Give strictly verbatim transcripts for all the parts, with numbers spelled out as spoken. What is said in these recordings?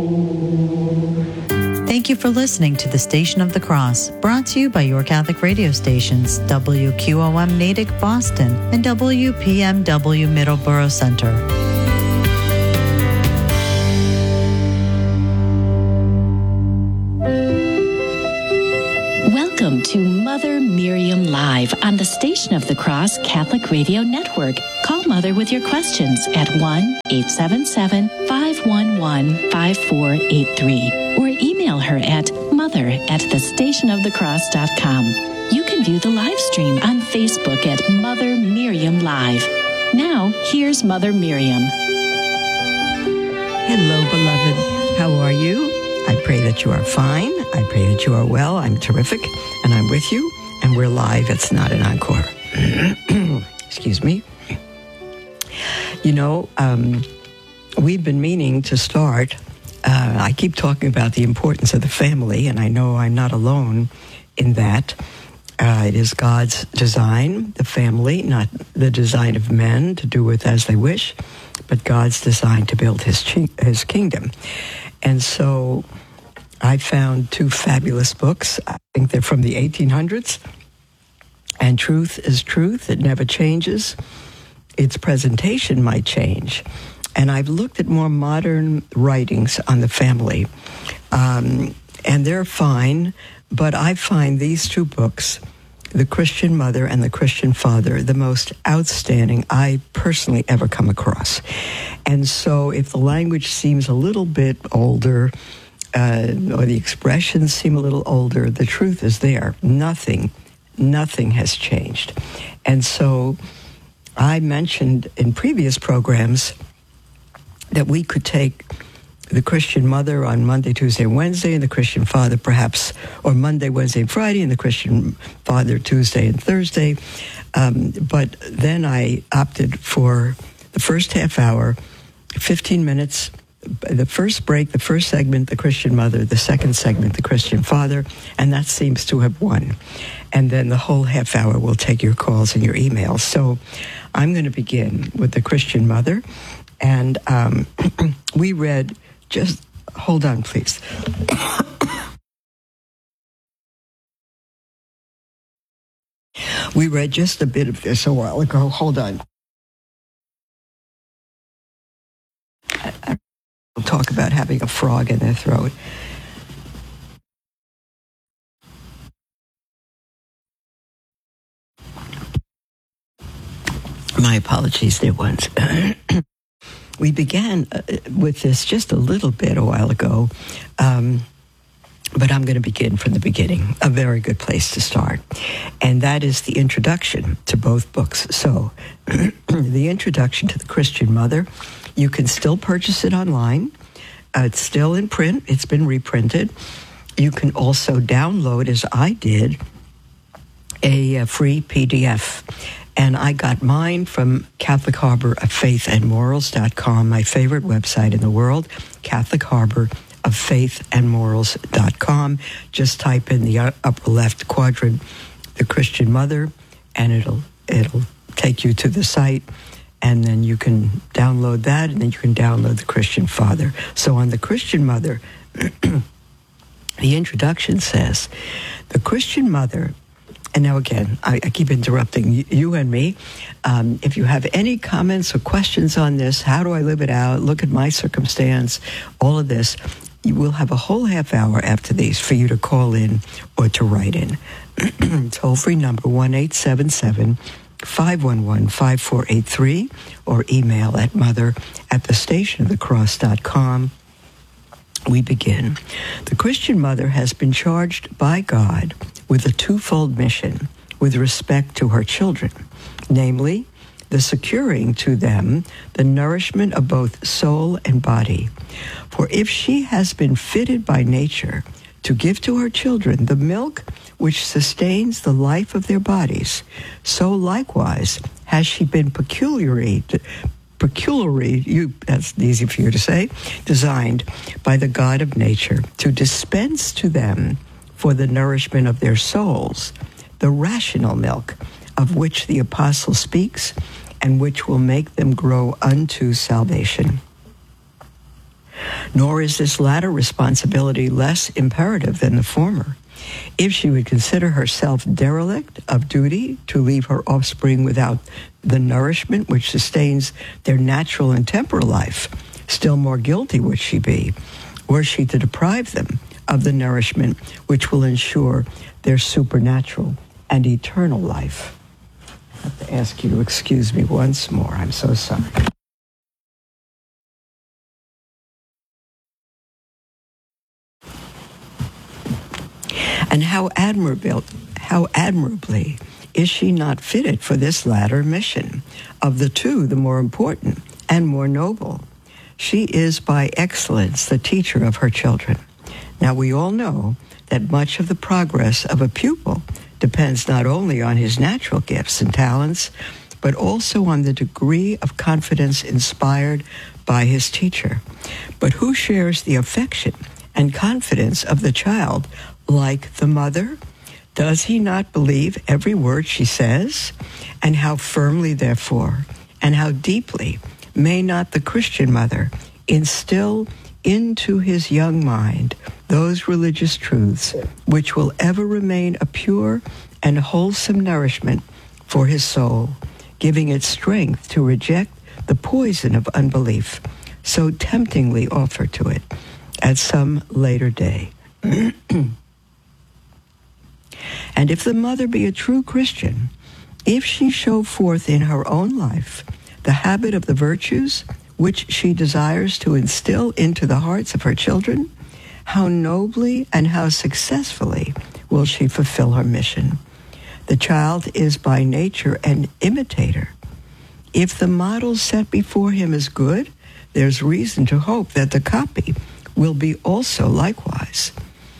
Thank you for listening to the Station of the Cross, brought to you by your Catholic radio stations, W Q O M Natick, Boston, and W P M W Middleborough Center. Welcome to Mother Miriam Live on the Station of the Cross Catholic Radio Network. Call Mother with your questions at one eight seven seven, five one one, five four eight three or email her at mother at the station of the cross dot com. You can view the live stream on Facebook at Mother Miriam Live. Now, here's Mother Miriam. Hello, beloved. How are you? I pray that you are fine. I pray that you are well. I'm terrific, and I'm with you, and we're live. It's not an encore. Excuse me. You know, um, we've been meaning to start. Uh, I keep talking about the importance of the family, and I know I'm not alone in that. Uh, it is God's design, the family, not the design of men to do with as they wish, but God's design to build his chi- his kingdom. And so I found two fabulous books. I think they're from the eighteen hundreds. And Truth is Truth. It never changes. Its presentation might change. And I've looked at more modern writings on the family. Um, and they're fine, but I find these two books, The Christian Mother and The Christian Father, the most outstanding I personally ever come across. And so if the language seems a little bit older, uh, or the expressions seem a little older, the truth is there. Nothing, nothing has changed. And so I mentioned in previous programs that we could take the Christian Mother on Monday, Tuesday, and Wednesday, and the Christian Father perhaps, or Monday, Wednesday, and Friday, and the Christian Father Tuesday and Thursday. Um, but then I opted for the first half hour, fifteen minutes, the first break, the first segment, the Christian Mother, the second segment, the Christian Father, and that seems to have won. And then the whole half hour will take your calls and your emails. So I'm going to begin with the Christian Mother. And um, we read, just hold on, please. We read just a bit of this a while ago. Hold on. I, I will talk about having a frog in their throat. My apologies, dear ones. We began uh, with this just a little bit a while ago, um, but I'm going to begin from the beginning, a very good place to start. And that is the introduction to both books. So the introduction to the Christian Mother, you can still purchase it online. Uh, it's still in print. It's been reprinted. You can also download, as I did, a, a free P D F. And I got mine from Catholic Harbor of Faith and Morals dot com, my favorite website in the world, Catholic Harbor of Faith and Morals dot com. Just type in the upper left quadrant, the Christian Mother, and it'll it'll take you to the site. And then you can download that, and then you can download the Christian Father. So on the Christian Mother, the introduction says, the Christian Mother. And now again, I, I keep interrupting you, you and me. Um, if you have any comments or questions on this, how do I live it out? Look at my circumstance, all of this. You will have a whole half hour after these for you to call in or to write in. Toll-free number one eight seven seven, five one one, five four eight three or email at mother at the station of the cross dot com. We begin. The Christian Mother has been charged by God with a twofold mission with respect to her children, namely, the securing to them the nourishment of both soul and body. For if she has been fitted by nature to give to her children the milk which sustains the life of their bodies, so likewise has she been peculiarly peculiarly, you, that's easy for you to say, designed by the God of nature to dispense to them for the nourishment of their souls the rational milk of which the apostle speaks and which will make them grow unto salvation. Nor is this latter responsibility less imperative than the former. If she would consider herself derelict of duty to leave her offspring without the nourishment which sustains their natural and temporal life, still more guilty would she be, were she to deprive them of the nourishment which will ensure their supernatural and eternal life. I have to ask you to excuse me once more. I'm so sorry. And how admirable, how admirably is she not fitted for this latter mission? Of the two, the more important and more noble. She is by excellence the teacher of her children. Now, we all know that much of the progress of a pupil depends not only on his natural gifts and talents, but also on the degree of confidence inspired by his teacher. But who shares the affection and confidence of the child like the mother? Does he not believe every word she says? And how firmly, therefore, and how deeply may not the Christian mother instill into his young mind those religious truths which will ever remain a pure and wholesome nourishment for his soul, giving it strength to reject the poison of unbelief so temptingly offered to it at some later day. And if the mother be a true Christian, if she show forth in her own life the habit of the virtues which she desires to instill into the hearts of her children, how nobly and how successfully will she fulfill her mission. The child is by nature an imitator. If the model set before him is good, there's reason to hope that the copy will be also likewise.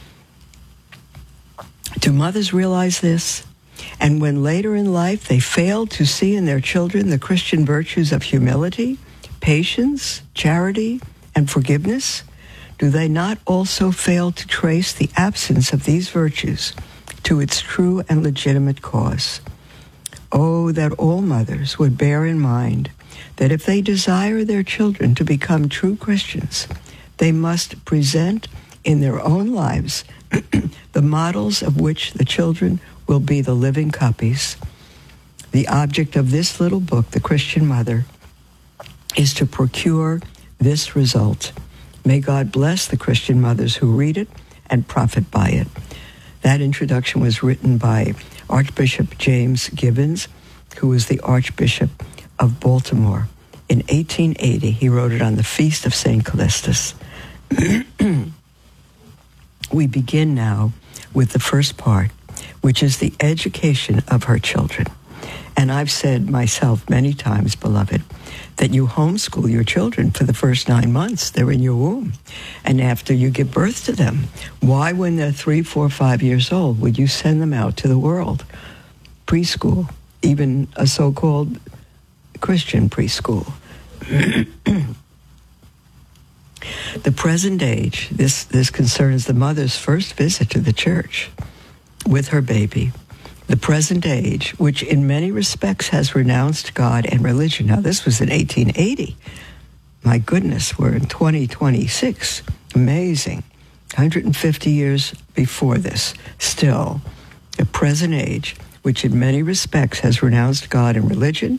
Do mothers realize this? And when later in life they fail to see in their children the Christian virtues of humility, patience, charity, and forgiveness, do they not also fail to trace the absence of these virtues to its true and legitimate cause? Oh, that all mothers would bear in mind that if they desire their children to become true Christians, they must present in their own lives the models of which the children will be the living copies. The object of this little book, The Christian Mother, is to procure this result. May God bless the Christian mothers who read it and profit by it. That introduction was written by Archbishop James Gibbons, who was the Archbishop of Baltimore. In eighteen eighty, he wrote it on the Feast of Saint Callistus. We begin now with the first part, which is the education of her children. And I've said myself many times, beloved, that you homeschool your children for the first nine months. They're in your womb. And after you give birth to them, why, when they're three, four, five years old, would you send them out to the world? Preschool, even a so-called Christian preschool. The present age, this, this concerns the mother's first visit to the church with her baby. The present age, which in many respects has renounced God and religion. Now, this was in eighteen eighty. My goodness, we're in twenty twenty-six. Amazing. one hundred fifty years before this. Still, the present age, which in many respects has renounced God and religion,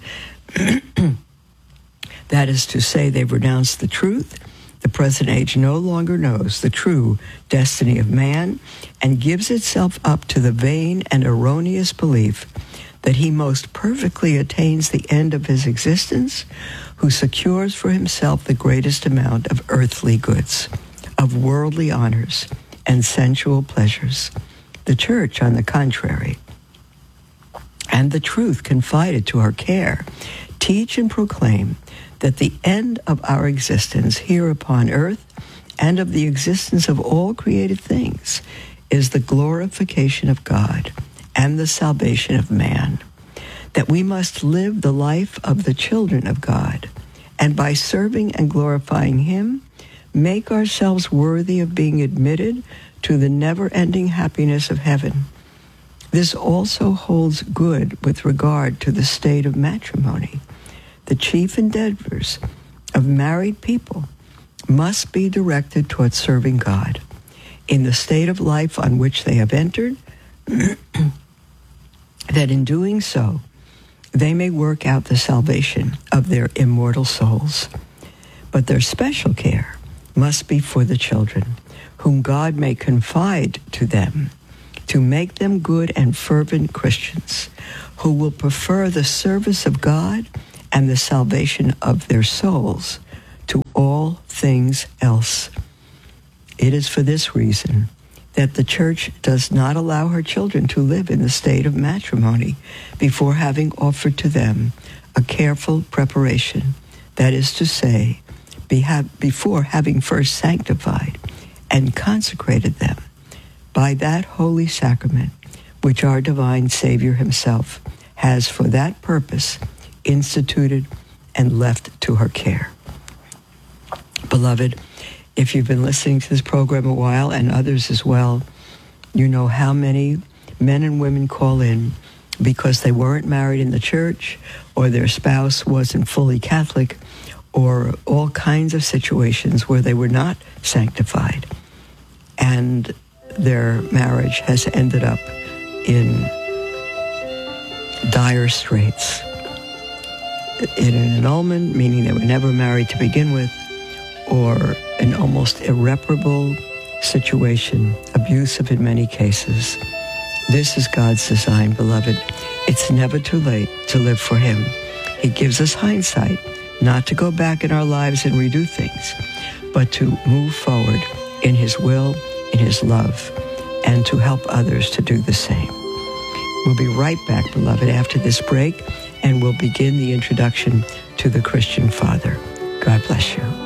that is to say, they've renounced the truth. The present age no longer knows the true destiny of man and gives itself up to the vain and erroneous belief that he most perfectly attains the end of his existence, who secures for himself the greatest amount of earthly goods, of worldly honors, and sensual pleasures. The church, on the contrary, and the truth confided to her care, teach and proclaim that the end of our existence here upon earth and of the existence of all created things is the glorification of God and the salvation of man, that we must live the life of the children of God, and by serving and glorifying him, make ourselves worthy of being admitted to the never-ending happiness of heaven. This also holds good with regard to the state of matrimony. The chief endeavors of married people must be directed towards serving God in the state of life on which they have entered, that in doing so, they may work out the salvation of their immortal souls. But their special care must be for the children, whom God may confide to them, to make them good and fervent Christians, who will prefer the service of God and the salvation of their souls to all things else. It is for this reason that the Church does not allow her children to live in the state of matrimony before having offered to them a careful preparation, that is to say, be ha- before having first sanctified and consecrated them by that holy sacrament which our divine Savior himself has for that purpose instituted and left to her care. Beloved, if you've been listening to this program a while, and others as well, you know how many men and women call in because they weren't married in the church, or their spouse wasn't fully Catholic, or all kinds of situations where they were not sanctified, and their marriage has ended up in dire straits. In an annulment, meaning they were never married to begin with, or an almost irreparable situation, abusive in many cases. This is God's design, beloved. It's never too late to live for him. He gives us hindsight, not to go back in our lives and redo things, but to move forward in his will, in his love, and to help others to do the same. We'll be right back, beloved, after this break, and we'll begin the introduction to the Christian Father. God bless you.